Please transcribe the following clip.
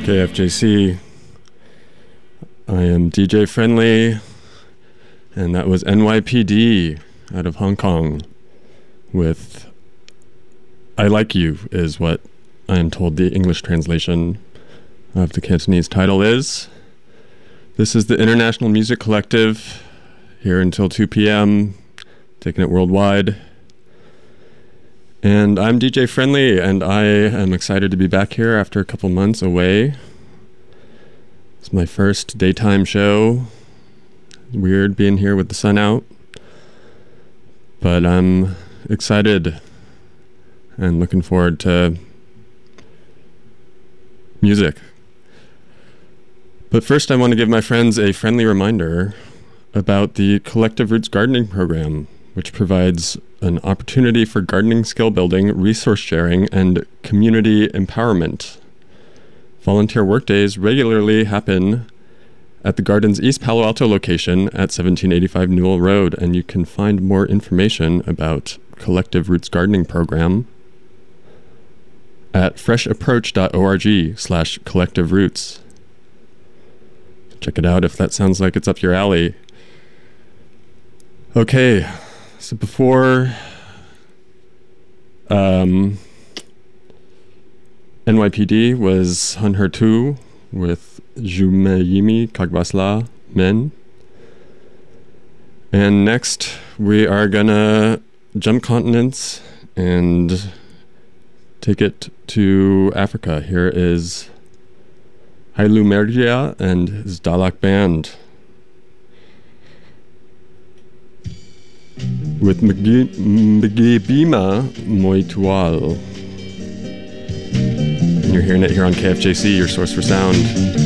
KFJC. I am DJ Friendly, and that was NYPD out of Hong Kong with I Like You is what I am told the English translation of the Cantonese title is. This is the International Music Collective, here until 2 p.m., taking it worldwide. And I'm DJ Friendly, and I am excited to be back here after a couple months away. It's my first daytime show. Weird being here with the sun out. But I'm excited and looking forward to music. But first I want to give my friends a friendly reminder about the Collective Roots Gardening Program, which provides an opportunity for gardening skill building, resource sharing, and community empowerment. Volunteer workdays regularly happen at the Garden's East Palo Alto location at 1785 Newell Road, and you can find more information about Collective Roots Gardening Program at freshapproach.org/collectiveroots. Check it out if that sounds like it's up your alley. Okay, so before NYPD was Hanhertu with Jumeyimi Kagbasla Men. And next we are gonna jump continents and take it to Africa. Here is Hailu Mergia and his Dalak Band with Mgibima Moitual. And you're hearing it here on KFJC, your source for sound.